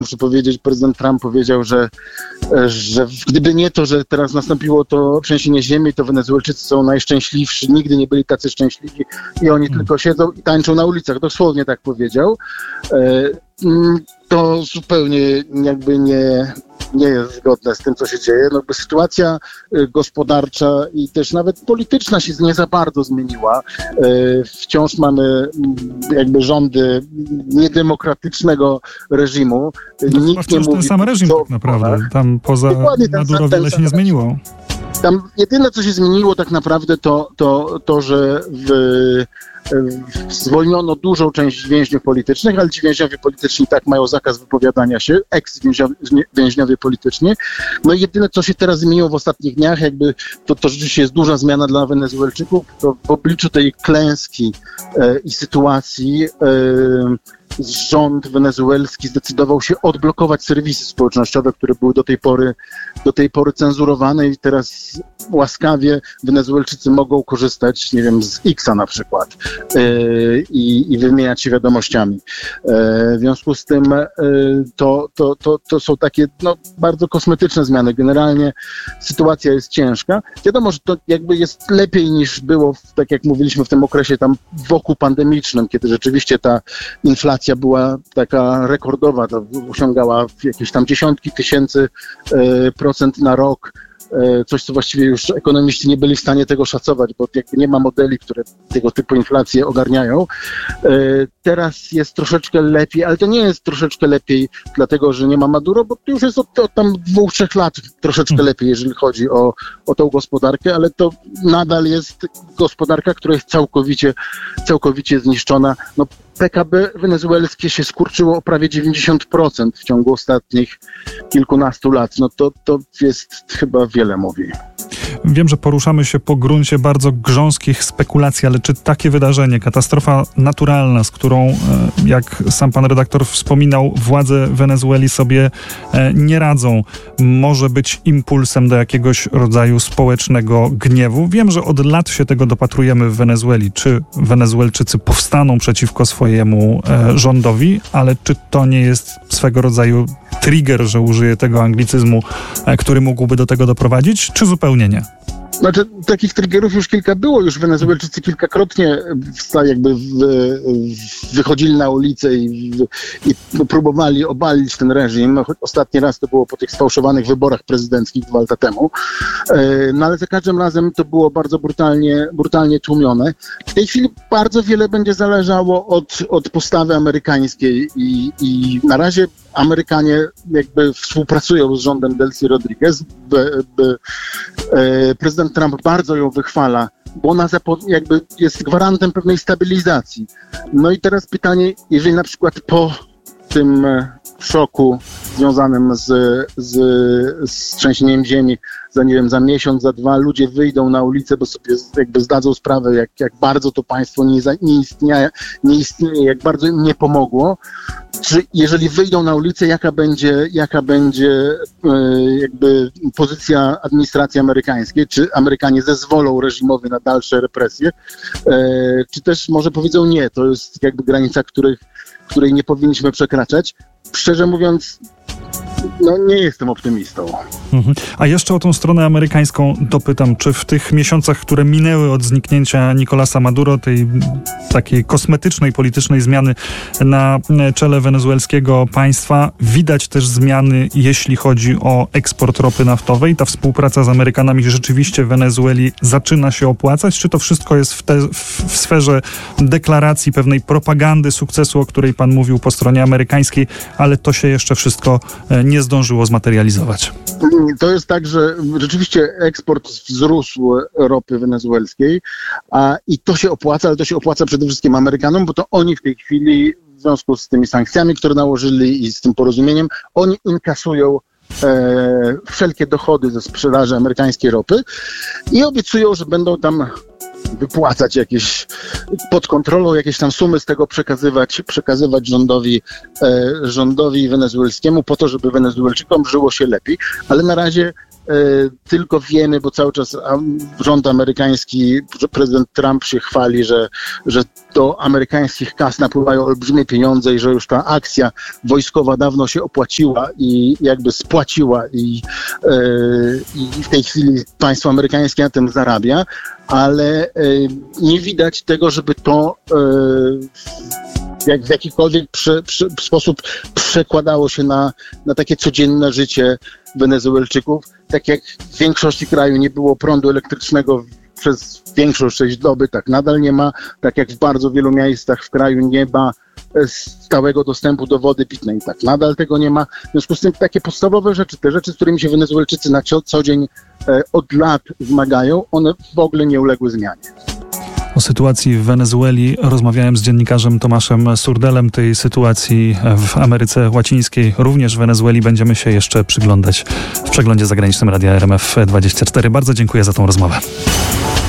Muszę powiedzieć, prezydent Trump powiedział, że gdyby nie to, że teraz nastąpiło to trzęsienie ziemi, to Wenezuelczycy są najszczęśliwsi, nigdy nie byli tacy szczęśliwi i oni tylko siedzą i tańczą na ulicach. Dosłownie tak powiedział. To zupełnie jakby nie jest zgodne z tym, co się dzieje. No, sytuacja gospodarcza i też nawet polityczna się nie za bardzo zmieniła. Wciąż mamy jakby rządy niedemokratycznego reżimu. Nikt nie mówi, ten sam reżim tak naprawdę. Tam poza Maduro wiele się nie zmieniło. Tam jedyne, co się zmieniło tak naprawdę, to że zwolniono dużą część więźniów politycznych, ale ci więźniowie polityczni tak mają zakaz wypowiadania się, ex-więźniowie polityczni. No i jedyne, co się teraz zmieniło w ostatnich dniach, jakby to rzeczywiście jest duża zmiana dla Wenezuelczyków, to w obliczu tej klęski i sytuacji rząd wenezuelski zdecydował się odblokować serwisy społecznościowe, które były do tej pory cenzurowane i teraz łaskawie Wenezuelczycy mogą korzystać, nie wiem, z X-a na przykład i wymieniać się wiadomościami. W związku z tym to są takie bardzo kosmetyczne zmiany. Generalnie sytuacja jest ciężka. Wiadomo, że to jakby jest lepiej niż było, tak jak mówiliśmy w tym okresie tam wokół pandemicznym, kiedy rzeczywiście ta inflacja była taka rekordowa, to osiągała jakieś tam dziesiątki tysięcy procent na rok. Coś, co właściwie już ekonomiści nie byli w stanie tego szacować, bo jakby nie ma modeli, które tego typu inflacje ogarniają. Teraz jest troszeczkę lepiej, ale to nie jest troszeczkę lepiej dlatego, że nie ma Maduro, bo to już jest od tam 2-3 lat troszeczkę lepiej, jeżeli chodzi o tą gospodarkę, ale to nadal jest gospodarka, która jest całkowicie zniszczona. No, PKB wenezuelskie się skurczyło o prawie 90% w ciągu ostatnich kilkunastu lat. No to jest chyba wiele mówi. Wiem, że poruszamy się po gruncie bardzo grząskich spekulacji, ale czy takie wydarzenie, katastrofa naturalna, z którą, jak sam pan redaktor wspominał, władze Wenezueli sobie nie radzą, może być impulsem do jakiegoś rodzaju społecznego gniewu? Wiem, że od lat się tego dopatrujemy w Wenezueli. Czy Wenezuelczycy powstaną przeciwko swojemu rządowi, ale czy to nie jest swego rodzaju trigger, że użyję tego anglicyzmu, który mógłby do tego doprowadzić, czy zupełnie nie? Znaczy, takich triggerów już kilka było. Już Wenezuelczycy kilkakrotnie jakby wychodzili na ulicę i próbowali obalić ten reżim. Ostatni raz to było po tych sfałszowanych wyborach prezydenckich 2 lata temu. No ale za każdym razem to było bardzo brutalnie tłumione. W tej chwili bardzo wiele będzie zależało od postawy amerykańskiej i na razie Amerykanie jakby współpracują z rządem Delcy Rodriguez. Prezydent Trump bardzo ją wychwala, bo ona jakby jest gwarantem pewnej stabilizacji. No i teraz pytanie, jeżeli na przykład po tym szoku związanym z trzęsieniem ziemi, za miesiąc, za 2 ludzie wyjdą na ulicę, bo sobie jakby zdadzą sprawę, jak bardzo to państwo nie istnieje, jak bardzo im nie pomogło. Czy jeżeli wyjdą na ulicę, jaka będzie jakby pozycja administracji amerykańskiej? Czy Amerykanie zezwolą reżimowi na dalsze represje? Czy też może powiedzą nie, to jest jakby granica, której nie powinniśmy przekraczać? Szczerze mówiąc, nie jestem optymistą. A jeszcze o tą stronę amerykańską dopytam, czy w tych miesiącach, które minęły od zniknięcia Nicolasa Maduro, tej takiej kosmetycznej, politycznej zmiany na czele wenezuelskiego państwa, widać też zmiany, jeśli chodzi o eksport ropy naftowej? Ta współpraca z Amerykanami rzeczywiście w Wenezueli zaczyna się opłacać? Czy to wszystko jest w sferze deklaracji, pewnej propagandy sukcesu, o której pan mówił po stronie amerykańskiej, ale to się jeszcze wszystko nie zdążyło zmaterializować? To jest tak, że rzeczywiście eksport wzrósł ropy wenezuelskiej i to się opłaca, ale to się opłaca przede wszystkim Amerykanom, bo to oni w tej chwili w związku z tymi sankcjami, które nałożyli i z tym porozumieniem, oni inkasują wszelkie dochody ze sprzedaży amerykańskiej ropy i obiecują, że będą tam wypłacać pod kontrolą jakieś tam sumy, z tego przekazywać rządowi wenezuelskiemu po to, żeby Wenezuelczykom żyło się lepiej, ale na razie tylko wiemy, bo cały czas rząd amerykański, prezydent Trump się chwali, że do amerykańskich kas napływają olbrzymie pieniądze i że już ta akcja wojskowa dawno się opłaciła i jakby spłaciła i w tej chwili państwo amerykańskie na tym zarabia, ale nie widać tego, żeby to w jakikolwiek sposób przekładało się na takie codzienne życie Wenezuelczyków. Tak jak w większości kraju nie było prądu elektrycznego przez większość doby, tak nadal nie ma. Tak jak w bardzo wielu miejscach w kraju nie ma stałego dostępu do wody pitnej, tak nadal tego nie ma. W związku z tym takie podstawowe rzeczy, te rzeczy, z którymi się Wenezuelczycy na co dzień od lat zmagają, one w ogóle nie uległy zmianie. O sytuacji w Wenezueli rozmawiałem z dziennikarzem Tomaszem Surdelem. Tej sytuacji w Ameryce Łacińskiej, również w Wenezueli, będziemy się jeszcze przyglądać w przeglądzie zagranicznym Radia RMF24. Bardzo dziękuję za tą rozmowę.